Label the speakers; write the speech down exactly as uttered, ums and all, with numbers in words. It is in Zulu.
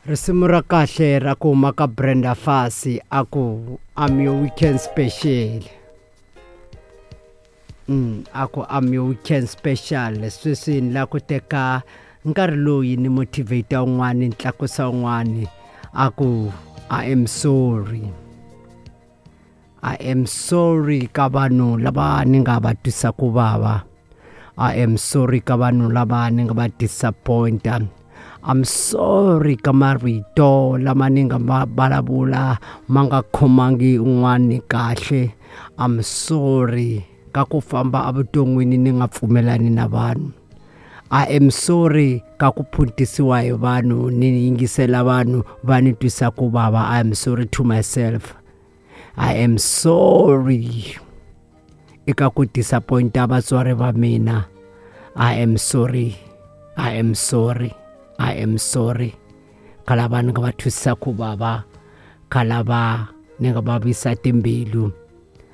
Speaker 1: Risimu ra kahle ra ku huma ka Brenda Fassie aku I'm your weekend special. Mm, aku I'm your weekend special. Sweswi la ku teka nkarhi loyi ni motivate un'wana ni tlakusa un'wana aku I am sorry. I am sorry ka vanhu lava ni nga va twisa ku vava. I am sorry ka vanhu lava ni nga va disappointa. I'm sorry ka marito lama ni nga ma vulavula ma nga khomangi un'wana kahle. I'm sorry ka ku famba evuton'wini ni nga pfumelani na vanhu. I am sorry ka ku phutisiwa hi vanhu ni yingisela vanhu va ni twisa ku vava. I am sorry to myself. I am sorry eka ku disappointa vatswari va mina. I am sorry. I am sorry. I am sorry. Kalava ni nga va twisisa ku vava, kalava ni nga vavisa timbilu.